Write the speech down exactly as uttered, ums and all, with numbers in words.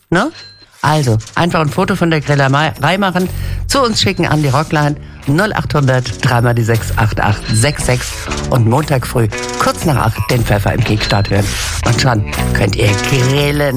Ne? Also, einfach ein Foto von der Grillerei machen, zu uns schicken an die Rockline null achthundert drei mal die sechs acht acht sechs sechs und Montag früh kurz nach acht den Pfeffer im Kickstart hören. Und schon könnt ihr grillen.